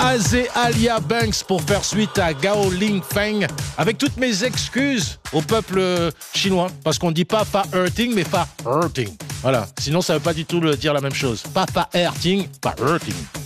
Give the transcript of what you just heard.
Azealia Banks pour faire suite à Gao Ling Feng. Avec toutes mes excuses au peuple chinois, parce qu'on dit pas fa hurting, mais fa hurting. Voilà, sinon ça veut pas du tout dire la même chose. Pas fa hurting, fa hurting.